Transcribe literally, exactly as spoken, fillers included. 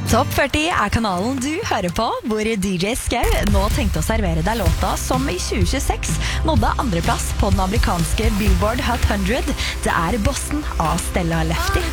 Topp førti er kanalen du hører på, hvor D J Skau nå tenkte å servere deg låta som i tjue tjueseks nådde andreplass på den amerikanske Billboard Hot hundre. Det er Boston av Stella Lefty.